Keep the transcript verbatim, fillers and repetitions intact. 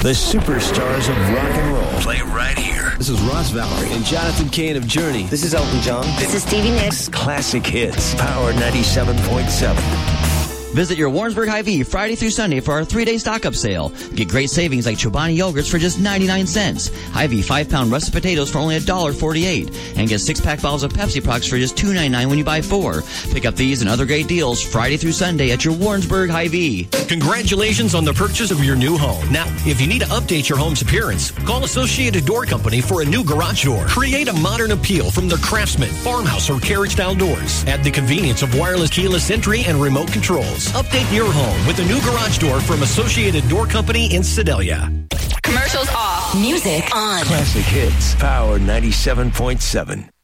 The superstars of rock and roll play right here. This is Ross Valerie and Jonathan Cain of Journey. This is Elton John. This is Stevie Nicks. Classic hits. Power ninety-seven point seven. Visit your Warrensburg Hy-Vee Friday through Sunday for our three-day stock-up sale. Get great savings like Chobani yogurts for just ninety-nine cents. Hy-Vee five-pound russet potatoes for only one dollar forty-eight. And get six-pack bottles of Pepsi products for just two ninety-nine when you buy four. Pick up these and other great deals Friday through Sunday at your Warrensburg Hy-Vee. Congratulations on the purchase of your new home. Now, if you need to update your home's appearance, call Associated Door Company for a new garage door. Create a modern appeal from their Craftsman, farmhouse, or carriage-style doors at the convenience of wireless keyless entry and remote controls. Update your home with a new garage door from Associated Door Company in Sedalia. Commercials off. Music on. Classic hits. Power ninety-seven point seven.